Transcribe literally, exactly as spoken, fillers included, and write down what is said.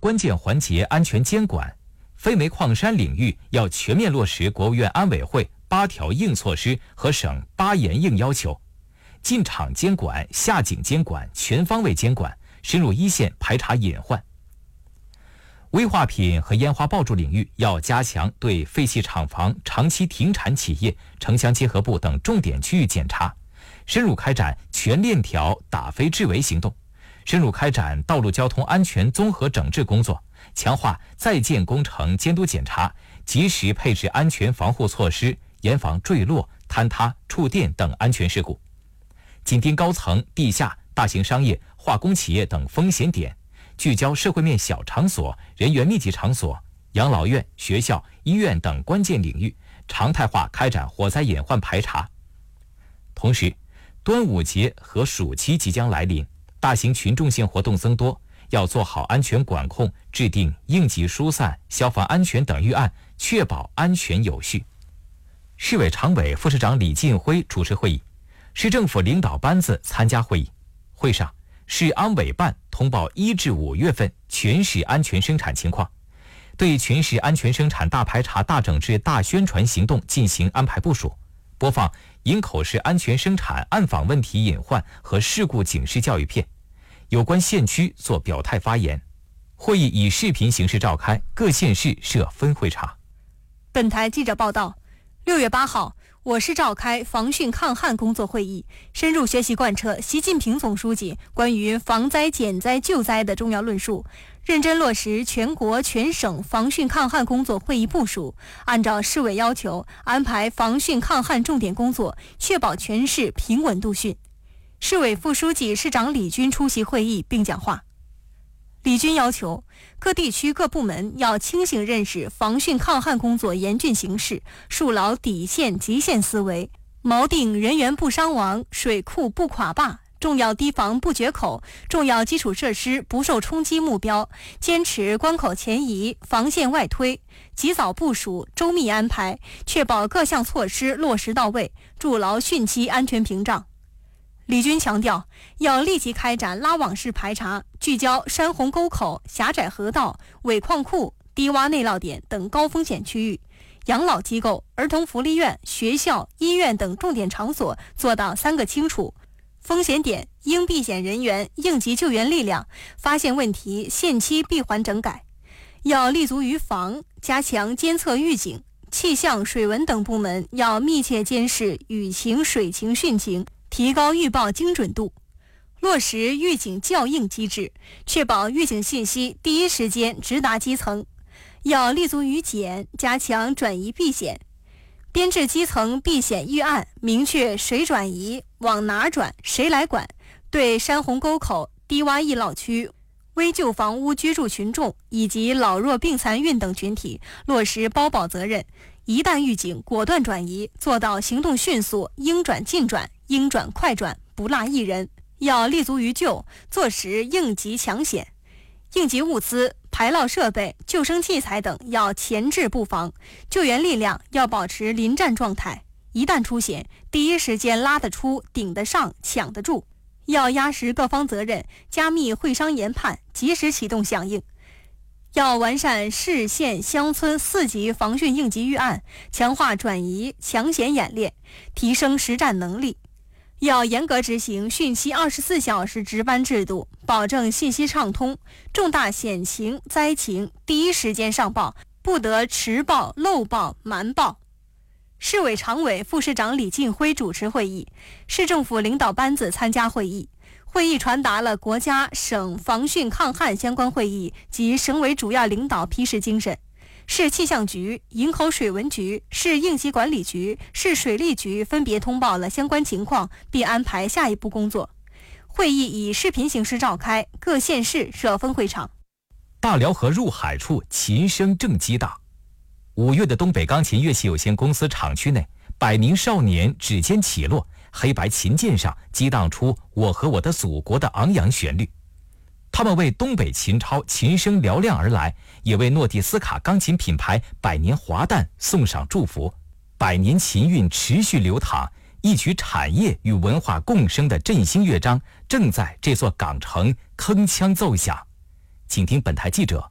关键环节安全监管，非煤矿山领域要全面落实国务院安委会八条硬措施和省八严硬要求，进场监管、下井监管全方位监管，深入一线排查隐患。危化品和烟花爆竹领域要加强对废弃厂房、长期停产企业、城乡结合部等重点区域检查，深入开展全链条打非治围行动，深入开展道路交通安全综合整治工作，强化在建工程监督检查，及时配置安全防护措施，严防坠落、坍塌、触电等安全事故。紧盯高层、地下、大型商业、化工企业等风险点，聚焦社会面小场所、人员密集场所、养老院、学校、医院等关键领域，常态化开展火灾隐患排查。同时，端午节和暑期即将来临，大型群众性活动增多，要做好安全管控，制定应急疏散、消防安全等预案，确保安全有序。市委常委、副市长李进辉主持会议，市政府领导班子参加会议。会上，市安委办通报一至五月份全市安全生产情况，对全市安全生产大排查、大整治、大宣传行动进行安排部署，播放营口市安全生产暗访问题隐患和事故警示教育片，有关县区做表态发言。会议以视频形式召开，各县市设分会场。 本台记者报道，六月八号，我市召开防汛抗旱工作会议，深入学习贯彻习近平总书记关于防灾减灾救灾的重要论述，认真落实全国全省防汛抗旱工作会议部署，按照市委要求安排防汛抗旱重点工作，确保全市平稳度汛。市委副书记、市长李军出席会议并讲话。李军要求各地区各部门要清醒认识防汛抗旱工作严峻形势，树牢底线极限思维，锚定人员不伤亡、水库不垮坝、重要堤防不决口、重要基础设施不受冲击目标，坚持关口前移、防线外推，及早部署、周密安排，确保各项措施落实到位，筑牢汛期安全屏障。李军强调，要立即开展拉网式排查，聚焦山洪沟口、狭窄河道、尾矿库、低洼内涝点等高风险区域，养老机构、儿童福利院、学校、医院等重点场所做到三个清楚：风险点、应避险人员、应急救援力量，发现问题限期闭环整改。要立足于防，加强监测预警，气象、水文等部门要密切监视雨情、水情、汛情，提高预报精准度，落实预警校应机制，确保预警信息第一时间直达基层。要立足于减，加强转移避险，编制基层避险预案，明确谁转移、往哪转、谁来管。对山洪沟口、低洼易涝区、危旧房屋居住群众以及老弱病残孕等群体落实包保责任，一旦预警果断转移，做到行动迅速，应转尽转，应转快转，不落一人。要立足于救，坐实应急抢险，应急物资、排涝设备、救生器材等要前置布防，救援力量要保持临战状态，一旦出险，第一时间拉得出、顶得上、抢得住。要压实各方责任，加密会商研判，及时启动响应。要完善市县乡村四级防汛应急预案，强化转移抢险演练，提升实战能力。要严格执行汛期二十四小时值班制度，保证信息畅通，重大险情灾情第一时间上报，不得迟报、漏报、瞒报。市委常委、副市长李进辉主持会议，市政府领导班子参加会议。会议传达了国家、省防汛抗旱相关会议及省委主要领导批示精神。市气象局、营口水文局、市应急管理局、市水利局分别通报了相关情况，并安排下一步工作。会议以视频形式召开，各县市设分会场。 大辽河入海处琴声正激荡。五月的东北钢琴乐器有限公司厂区内，百名少年指尖起落，黑白琴键上激荡出我和我的祖国的昂扬旋律。他们为东北琴超琴声嘹亮而来，也为诺蒂斯卡钢琴品牌百年华诞送上祝福。百年琴韵持续流淌，一曲产业与文化共生的振兴乐章正在这座港城铿锵奏响。请听本台记者